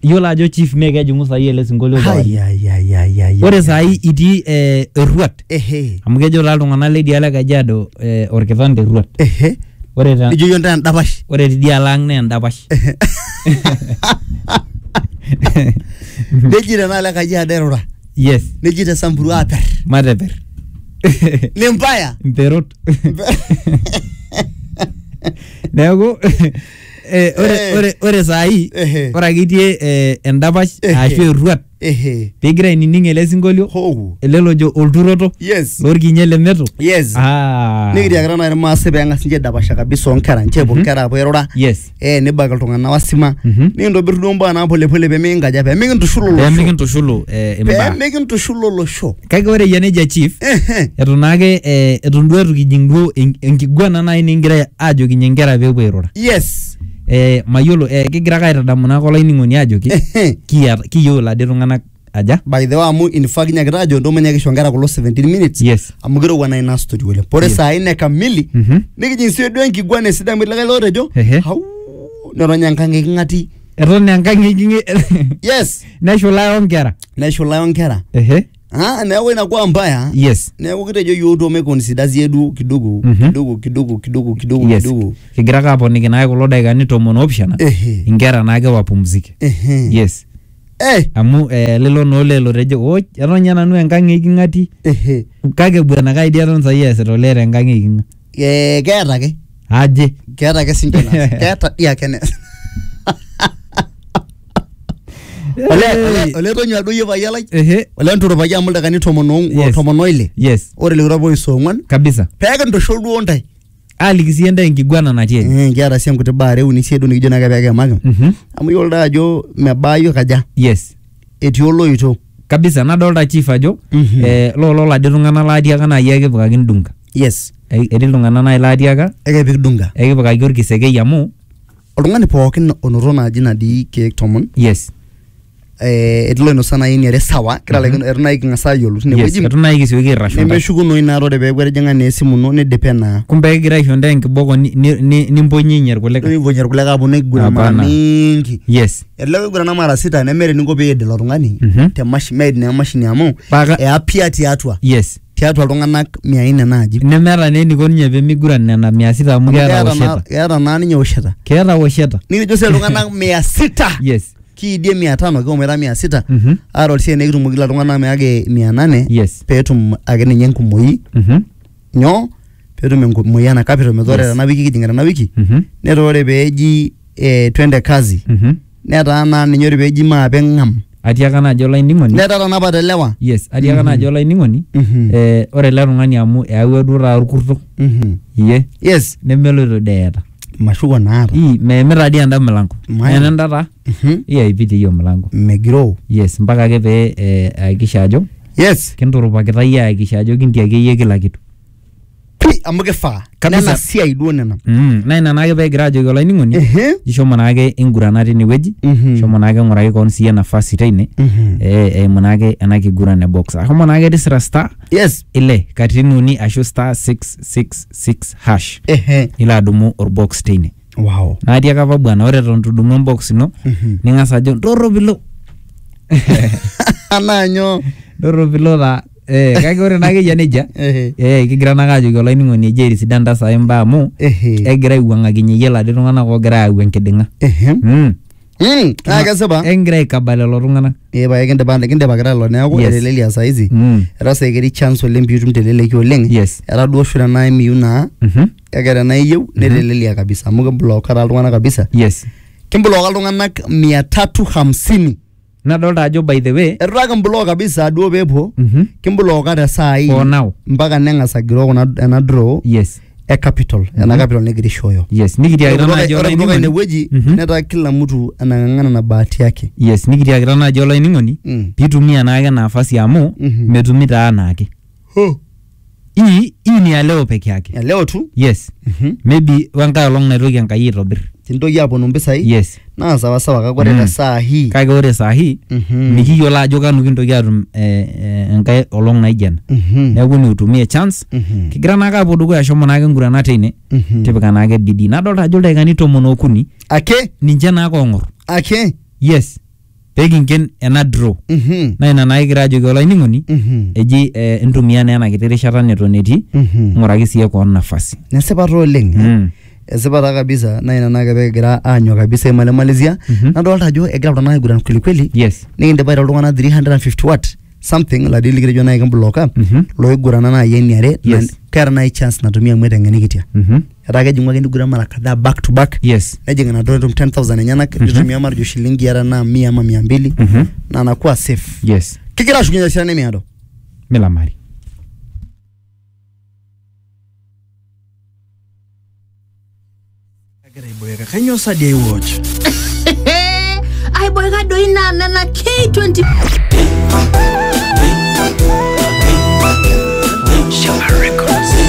Yiolo ajo chief mekejingu sahi ele singolio ore sahi itii eruat amu kejo taa iltung'anak ledialo Kajiado orkiton teruat ore ijo yonta endapash ore tidialo ang naa endapash neji tenalo Kajiado erura yes neji te Samburu aper mateper Lembaya mperot neeku ore sahi ore akitie endapash ashu eruat pigira inining ele singolio ele lojo olturoto lorkinye lemeto nikitiakita nai irmaasai peengas ninche dapasha kabisa onkera nchepo nkera apo erura nibaki iltung'anak wasima nikintobir duo mbaa naa polepole pemekinkaja pemekintushulu olosho kake ore yie nejia chief eton naake eton duo etu kijing duo enkiguana nai nikigira ajokinye nkera peepuo airura mayiolo kigira ake aitadamu naa olainining'oni ajoki kiyiolo ade tung'anak aja by the way amu in fact nyakita ajo ndo manyakisho nkera kulo 17 minutes amu kirowua na ina story wele pore saa 4 kamili nikijinsie duo enkiguana esidai milaka lorejo neronya nkang'e king'ati eton enkang'e kinge neshula onkera neeku inakuwa mbaya neeku kitejo yiok duo meconsider du kidogo kigira ake aponiki naake kulo daikani 17 inkera naake wapumzike amu lelo noolelo tejo etonya nanu enkang'e king'ati kake bwana kai dia ton sahi eesita ole enkang'e king'a keeta ake aje keeta ake sinche keeta dia kene ole tonya duo yevayalai ole nturopaki amul dakani 10 ore le urapo isongwan kabisa peke ntoshol duo ntai alikisi enda enkiguana natii kiata sii nkuti baare uni siedo nikijo nake peke maki amu yiolo ajo mebayo kaja etii oloito kabisa nadolta chief ajo lolo lade tung'anak laatiaka nai ekipikaki ndunga etii iltung'anak nai laatiaka ekipik dunga ekipikaki orkisekei amu oltung'ani pookin onoto naaji nadii keek 10 etilo inosa nai niare sawa kira like eton nai king'asa ayiolou tinewueji eton nai kisioki airashu nemeshukunoi naa ore peeku etijing'a naa esimu ino nidipe naa kumbe egira aisho ntae enkiboko nimbonyinye irkulikae aponu aiguran mara mingi elelek iguran mara 6 nemere ninko pee edel oltung'ani te mashine na mashine amu eapia tiatua iltung'anak 400 naaji nemeeta naa eniko ninye peemiguran nena 600 amu keeta naa ninye wosheta nikijo sii iltung'anak 600 kiidie 500 kiometa 600 ara olsia nekitumoki iltung'anak meake 800 peetum ake ninye enkumoi nyoo peetum enkumoi ana capital metore tena wiki kijing'ita tena wiki neto ore peeji twende kazi netaa naa ninye ore peeji maape ng'am atiaka naajo olainining'oni netaa napa telewa atiaka naajo olainining'oni ore ele tung'ani amu eawua duo taa orkurto nemeloito deeta mashuko naata meemita dii enda mlango enenda taa ipite hiyo mlango megiro mpaka ake pee ahakikisha ajo kinturupakita yie ahakikisha ajo kintiaki yie kila kitu amu kifaa nena siai duo nena na ina naake peegira ajoki olainining'oni ishomo naake ingurana tinewueji shomo naake ng'uraki koon siiyie nafasi teine eimu naake ena kiguran e box ahomo naake tisira star ile katitin uni ashu star 666 hash ilo adumu orbox teine naatiaka apa bwana ore eton tudumu embox ino ning'as ajo ndorropilo ananyo ndorropilo taa kake ore naake yia nejia kigira naake ajoki olainining'oni eji erisidan tasai mbaa amu egira aiwuang'akinye yie lade tung'anak ogira ayau enkiding'a kesipa egira aikaba lelo tung'anak pae kindipakita lelo neeku etelelia saizi etaa saikeri chance oleng piitum teleleki oleng etaa duo shule naa miu naa eketa naa iyieu netelelia kabisa amu kimbloka taa iltung'anak kabisa kimbloka iltung'anak 350 nadolta ajo by the way etutaki mblock kabisa duo peepuo kimbloka te saa hii mpaka neng'as agiro ena draw e capital ena capital negira ishoyo nikitiakita naaji olainining'oni inewueji netaa kila mtu anang'ang'ana na bahati yake nikitiakita naaji olainining'oni piitumia naake nafasi amu metumi taa naake hii ni ya leo peke yake ya leo tu maybe wankai olong naitoki enkai aitobir tintoki aponu mpisai naa sawa sawa kake ore saa hii nikiyiolo ajo kanu kintoki atum enkai olong naija ena neeku niutumie chance kigira naake apuo dukuya ashomo naake ngurana teine tipika naake bidii nadolta ajo ildaikani 13 ake ninche naake ong'or pekinken ena draw na ina naigira ajoki olainining'oni eji entumia na ena kiti rishata neton etii ng'uraki siye koon nafasi nesipata oleng esipata kabisa na ina nake pekigira anyok kabisa imalemalizia nadolta ajo egira iltung'anak aiguran kweli yes nikindipa iltung'anak 350 watt something ladili kirejo naik mbloka loigurana na yeniare keeta na chance natumia mwe tengenikitia eta kejingwa ake nigura mara kadhaa back to back yes nejinga na 10,000 enyanak nitumia marjo shilingi era na 100 ama 200 na anakuwa safe yes kigira shukinya shana miado mila mari Boyega kanyo sadia watch ai boyega doina na K20 Shama Records